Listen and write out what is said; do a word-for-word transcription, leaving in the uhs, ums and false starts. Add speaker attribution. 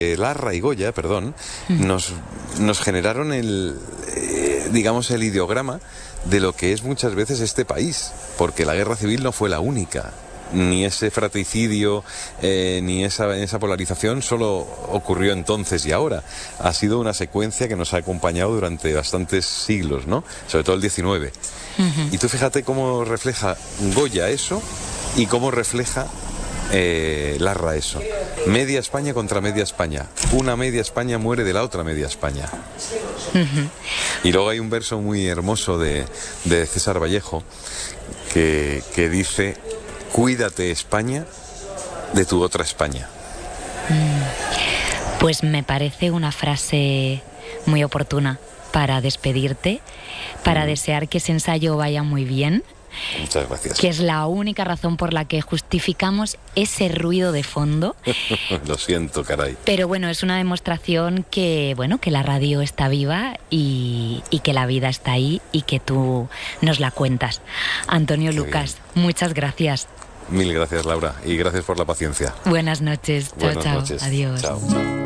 Speaker 1: Larra y Goya, perdón, nos, nos generaron el, eh, digamos, el ideograma de lo que es muchas veces este país, porque la guerra civil no fue la única, ni ese fratricidio, eh, ni esa, esa polarización solo ocurrió entonces y ahora. Ha sido una secuencia que nos ha acompañado durante bastantes siglos, ¿no? Sobre todo el diecinueve. Uh-huh. Y tú fíjate cómo refleja Goya eso y cómo refleja Eh, Larra eso. Media España contra media España. Una media España muere de la otra media España. Uh-huh. Y luego hay un verso muy hermoso de, de César Vallejo que, que dice: cuídate, España, de tu otra España.
Speaker 2: Mm. Pues me parece una frase muy oportuna para despedirte, para mm. desear que ese ensayo vaya muy bien.
Speaker 1: Muchas gracias.
Speaker 2: Que es la única razón por la que justificamos ese ruido de fondo.
Speaker 1: Lo siento, caray.
Speaker 2: Pero bueno, es una demostración que, bueno, que la radio está viva y, y que la vida está ahí y que tú nos la cuentas. Antonio Qué Lucas, bien. Muchas gracias.
Speaker 1: Mil gracias, Laura, y gracias por la paciencia.
Speaker 2: Buenas noches. Chao,
Speaker 1: Buenas
Speaker 2: chao.
Speaker 1: noches.
Speaker 2: Adiós.
Speaker 1: Chao.